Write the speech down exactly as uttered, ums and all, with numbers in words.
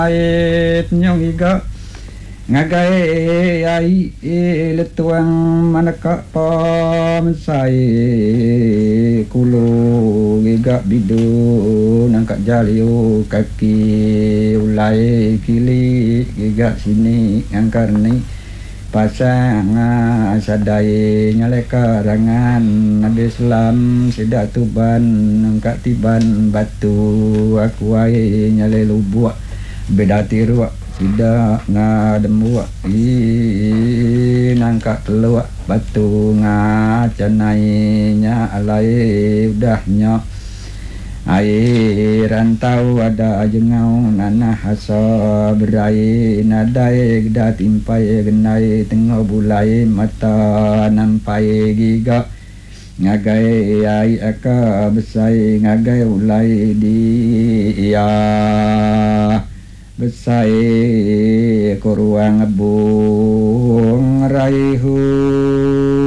Ait nyong iga ngagai ai letuang manaka pa mensai kulo iga bidu nangka jalio kaki ulai kili iga sini angkar ni pasang sadai nyaleka rangan nabi Islam sedak tuban nangka tiban batu aku ai nyale lubuk beda tiru tidak ngademu i nangka telua batu ngacanainya alai udahnya air rantau ada jengau nanah hasa berai nadai geda timpai genai tengah bulai mata nampai giga ngagai ai aka besai ngagai ulai di ya besai koruang abung raihu